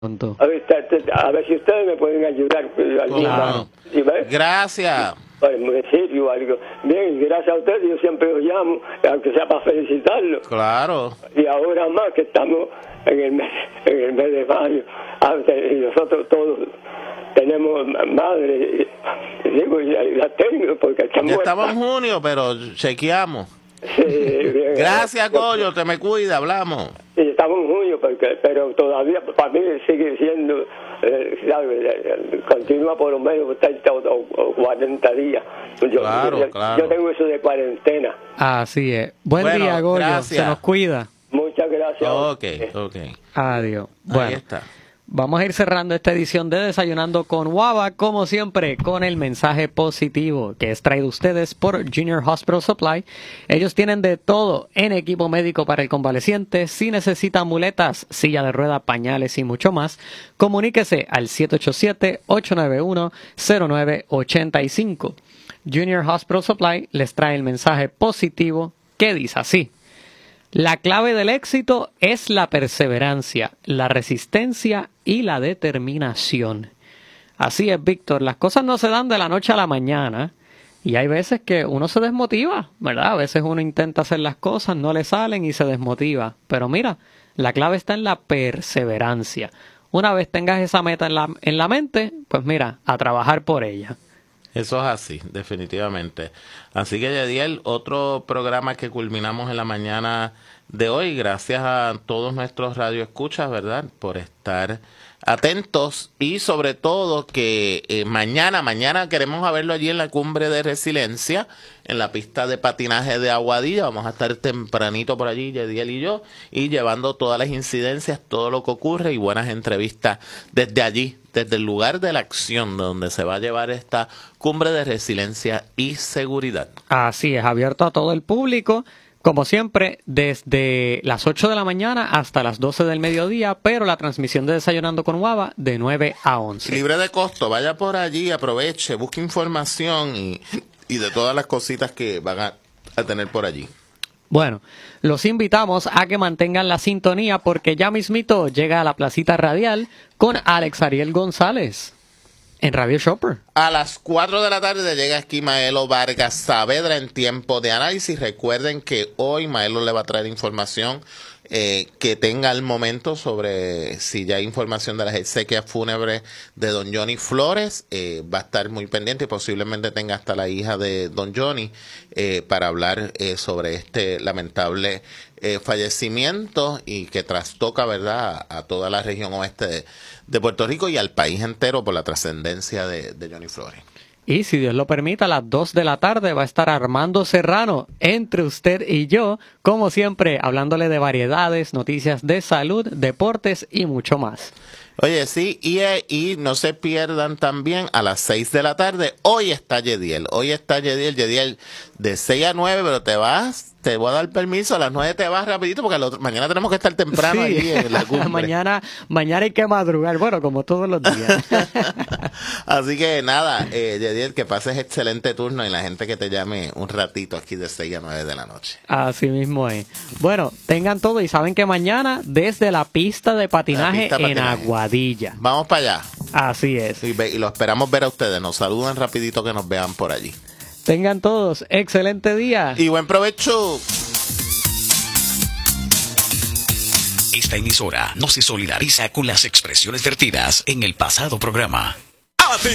pronto. A ver si ustedes me pueden ayudar. Claro. Gracias. Me sirve algo. Bien, gracias a ustedes, yo siempre los llamo, aunque sea para felicitarlos. Claro. Y ahora más que estamos en el mes de mayo, y nosotros todos tenemos madre, digo, la tengo porque ya estamos en junio, pero chequeamos. Sí, gracias, Goyo, te me cuida, hablamos. Sí, estamos en junio, pero todavía para mí sigue siendo, continúa por lo menos 30 o 40 días. Yo tengo eso de cuarentena. Así es. Buen día, Goyo, gracias. se nos cuida. Muchas gracias. Ok. Adiós. Bueno, ahí está. Vamos a ir cerrando esta edición de Desayunando con Guava, como siempre, con el mensaje positivo que es traído a ustedes por Junior Hospital Supply. Ellos tienen de todo en equipo médico para el convaleciente. Si necesita muletas, silla de rueda, pañales y mucho más, comuníquese al 787-891-0985. Junior Hospital Supply les trae el mensaje positivo que dice así: la clave del éxito es la perseverancia, la resistencia y la determinación. Así es, Víctor, las cosas no se dan de la noche a la mañana y hay veces que uno se desmotiva, ¿verdad? A veces uno intenta hacer las cosas, no le salen y se desmotiva. Pero mira, la clave está en la perseverancia. Una vez tengas esa meta en la mente, pues mira, a trabajar por ella. Eso es así, definitivamente. Así que, Yediel, otro programa que culminamos en la mañana de hoy. Gracias a todos nuestros radioescuchas, ¿verdad?, por estar atentos y sobre todo que mañana queremos verlo allí en la Cumbre de Resiliencia, en la pista de patinaje de Aguadilla. Vamos a estar tempranito por allí, Yediel y yo, y llevando todas las incidencias, todo lo que ocurre y buenas entrevistas desde allí, desde el lugar de la acción donde se va a llevar esta Cumbre de Resiliencia y Seguridad. Así es, abierto a todo el público. Como siempre, desde las 8 de la mañana hasta las 12 del mediodía, pero la transmisión de Desayunando con Guava de 9 a 11. Libre de costo, vaya por allí, aproveche, busque información y de todas las cositas que van a tener por allí. Bueno, los invitamos a que mantengan la sintonía porque ya mismito llega a la Placita Radial con Alex Ariel González en Radio Shopper. A las 4 de la tarde llega aquí Maelo Vargas Saavedra en Tiempo de Análisis. Recuerden que hoy Maelo le va a traer información que tenga al momento sobre si ya hay información de las exequias fúnebres de don Johnny Flores. Va a estar muy pendiente y posiblemente tenga hasta la hija de don Johnny para hablar sobre este lamentable fallecimiento y que trastoca, ¿verdad?, a toda la región oeste de Puerto Rico y al país entero por la trascendencia de Johnny Flores. Y si Dios lo permite, a las 2 de la tarde va a estar Armando Serrano entre usted y yo, como siempre, hablándole de variedades, noticias de salud, deportes y mucho más. Oye, sí, y no se pierdan también a las 6 de la tarde. Hoy está Yediel de 6 a 9, pero te voy a dar permiso, a las 9 te vas rapidito porque mañana tenemos que estar temprano sí. allí en la cumbre. mañana hay que madrugar, bueno, como todos los días. Así que nada, Yediel, que pases excelente turno y la gente que te llame un ratito aquí de 6 a 9 de la noche. Así mismo es. Bueno, tengan todo y saben que mañana desde la pista de patinaje en Aguadilla. Vamos para allá. Así es. Y lo esperamos ver a ustedes. Nos saludan rapidito que nos vean por allí. Tengan todos excelente día. Y buen provecho. Esta emisora no se solidariza con las expresiones vertidas en el pasado programa.